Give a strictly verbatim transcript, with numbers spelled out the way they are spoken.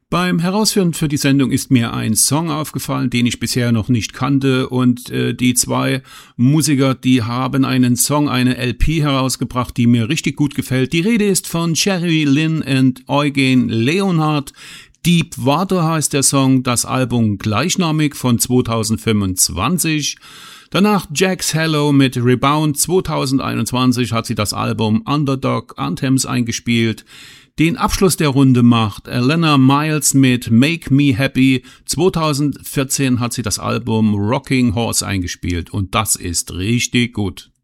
Beim Herausführen für die Sendung ist mir ein Song aufgefallen, den ich bisher noch nicht kannte, und äh, die zwei Musiker, die haben einen Song, eine L P herausgebracht, die mir richtig gut gefällt. Die Rede ist von Cherry Lynn und Eugen Leonhardt. Deep Water heißt der Song, das Album gleichnamig von zweitausendfünfundzwanzig. Danach Jax Hello mit Rebound. zweitausendeinundzwanzig hat sie das Album Underdog Anthems eingespielt. Den Abschluss der Runde macht Elena Miles mit Make Me Happy. zweitausendvierzehn hat sie das Album Rocking Horse eingespielt und das ist richtig gut.